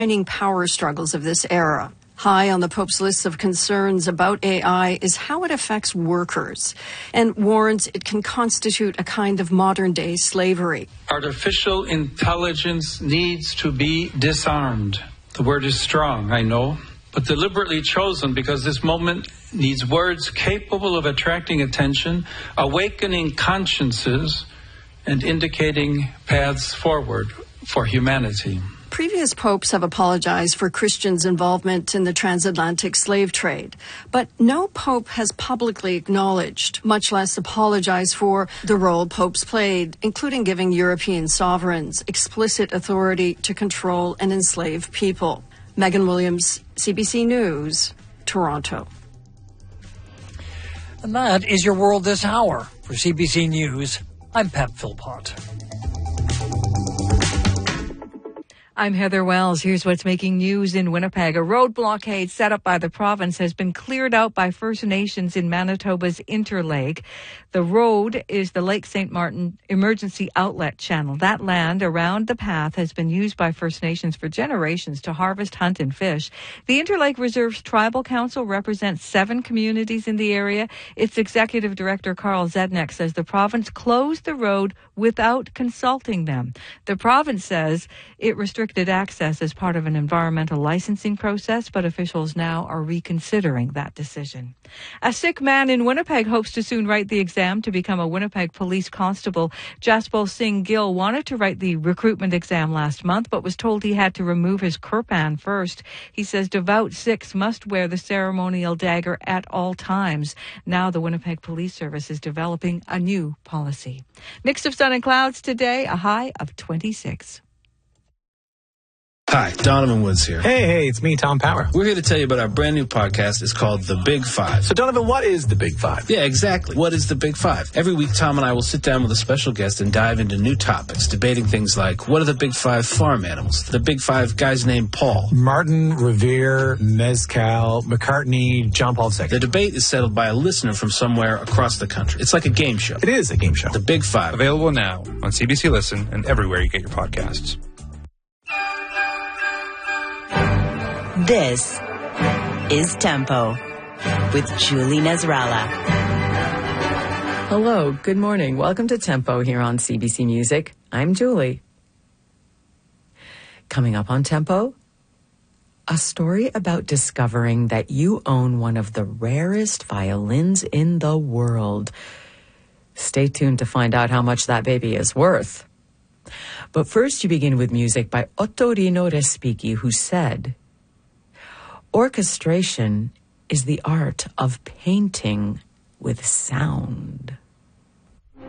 power struggles of this era. High on the Pope's list of concerns about AI is how it affects workers, and warns it can constitute a kind of modern-day slavery. Artificial intelligence needs to be disarmed. The word is strong, I know, but deliberately chosen because this moment needs words capable of attracting attention, awakening consciences, and indicating paths forward for humanity. Previous popes have apologized for Christians' involvement in the transatlantic slave trade, but no pope has publicly acknowledged, much less apologized for, the role popes played, including giving European sovereigns explicit authority to control and enslave people. Megan Williams, CBC News, Toronto. And that is your world this hour. For CBC News, I'm Pep Philpott. I'm Heather Wells. Here's what's making news in Winnipeg. A road blockade set up by the province has been cleared out by First Nations in Manitoba's Interlake. The road is the Lake St. Martin Emergency Outlet Channel. That land around the path has been used by First Nations for generations to harvest, hunt, and fish. The Interlake Reserve's Tribal Council represents 7 communities in the area. Its executive director, Carl Zednek, says the province closed the road without consulting them. The province says it restricted access as part of an environmental licensing process, but officials now are reconsidering that decision. A sick man in Winnipeg hopes to soon write the exam to become a Winnipeg police constable. Jaspal Singh Gill wanted to write the recruitment exam last month, but was told he had to remove his kirpan first. He says devout Sikhs must wear the ceremonial dagger at all times. Now the Winnipeg Police Service is developing a new policy. Mix of sun and clouds today, a high of 26. Hi, Donovan Woods here. Hey, it's me, Tom Power. We're here to tell you about our brand new podcast. It's called The Big Five. So, Donovan, what is The Big Five? Yeah, exactly. What is The Big Five? Every week, Tom and I will sit down with a special guest and dive into new topics, debating things like, what are the Big Five farm animals? The Big Five guys named Paul. Martin, Revere, Mezcal, McCartney, John Paul II. The debate is settled by a listener from somewhere across the country. It's like a game show. It is a game show. The Big Five. Available now on CBC Listen and everywhere you get your podcasts. This is Tempo with Julie Nasrallah. Hello, good morning. Welcome to Tempo here on CBC Music. I'm Julie. Coming up on Tempo, a story about discovering that you own one of the rarest violins in the world. Stay tuned to find out how much that baby is worth. But first, you begin with music by Ottorino Respighi, who said, "Orchestration is the art of painting with sound."